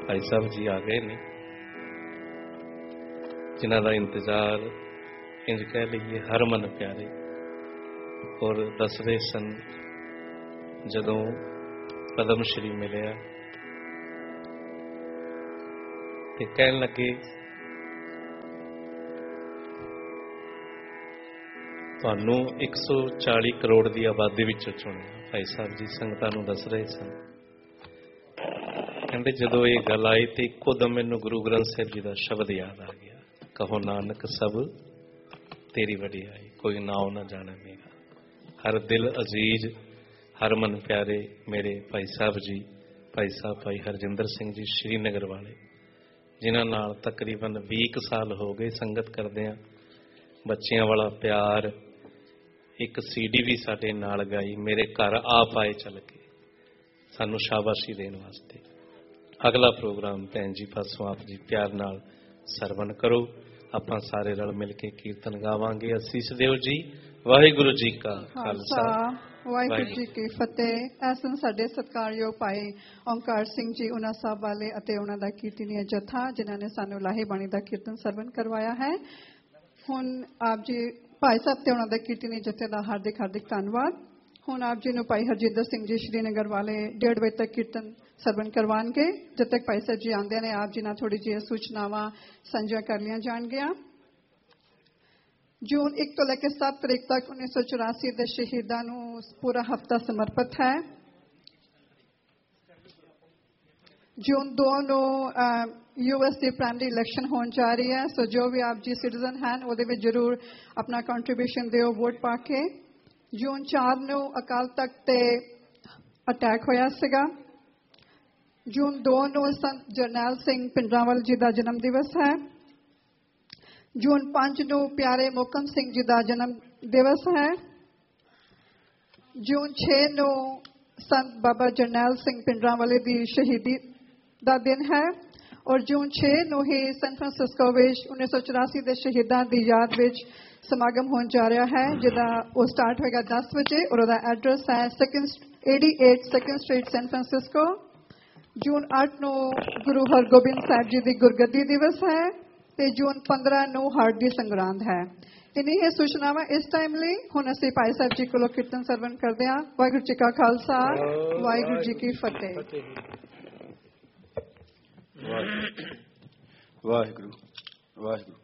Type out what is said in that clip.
भाई साहब जी आ गए ने, जिन्हां दा इंतजार इंज कह लीए हरमन प्यारे। और दस रहे सन जदों पदम श्री मिलिया ते कहन लगे तुहानू 140 करोड़ की आबादी विचों चुनिया। भाई साहब जी संगतां नूं दस रहे सन, कहते जदों ये गल आई तो इको दम मैनू गुरु ग्रंथ साहिब जी का शब्द याद आ गया, कहो नानक सब तेरी वडियाई, कोई नाओ ना जाने मेरा। हर दिल अजीज हर मन प्यारे मेरे भाई साहब जी, भाई साहब भाई हरजिंदर सिंह जी श्रीनगर वाले, जिन्हां नाल तकरीबन 20 साल हो गए संगत करदियां। बच्चियां वाला प्यार, एक सीडी भी साडे नाल गाई, मेरे घर आप आए चल के, सानू शाबाशी देने वास्ते। अगला प्रोग्राम भैन जी पासों आप जी प्यार नाल सरवण करो, आपां सारे रल मिल के कीर्तन गावांगे। असीस देव जी। वाहिगुरु जी का खालसा, वाहिगुरु जी की फतेह। ऐसन साडे सत्कारयोग भाई ओंकार सिंह जी उना साहब वाले अते उना दा कीर्तनीय जथा, जिन्हां ने सानू लाही बाणी दा कीर्तन सरवण करवाया है। हुण आप जी भाई साहब ते उना दा कीर्तनीय जथे दा हार्दिक हार्दिक धन्नवाद। हुण आप जी नूं भाई हरजिंदर सिंह जी श्रीनगर वाले 1:30 बजे तक कीर्तन सरवण करवाएंगे। जब तक भाई साहब जी आंदे ने आप जी नाल थोड़ी जी सूचनावां साझा कर लिया जाणगियां। जून 1 तो लेकर 7 तारीख तक 1984 के शहीदों को पूरा हफ्ता समर्पित है। जून 2 को US की प्राइमरी इलैक्शन होने जा रही है, सो जो भी आप जी सिटीजन हैं वो जरूर अपना कंट्रीब्यूशन दिओ वोट पा के। जून 4 को अकाल तख्त ते अटैक होया सीगा। जून 2 को संत जरनैल सिंह पिंडरांवाल जी का जन्म दिवस है। जून 5 को प्यारे मोहकम सिंह जी का जन्म दिवस है। जून 6 को संत बाबा जरनैल सिंह पिंडरांवाले की शहीदी का दिन है। और जून 6 को ही सैन फ्रांसिस्को में 1984 के शहीदों की याद में समागम होने जा रहा है, जिसका वो स्टार्ट होगा 10 बजे और उसका एड्रैस है 88 सेकंड स्ट्रीट सैन फ्रांसिस्को। जून 8 को गुरु हरगोबिंद साहब जी की गुरगद्दी दिवस है। ते जून 15 को हाड़ की संगरांद है। इन्हीं सूचनावां इस टाइम लिए हुण असीं भाई साहब जी को कीर्तन सरवण करते हैं। वाहिगुरू जी का खालसा, वाहिगुरू जी की फतेह। वाहिगुरू वाहिगुरू।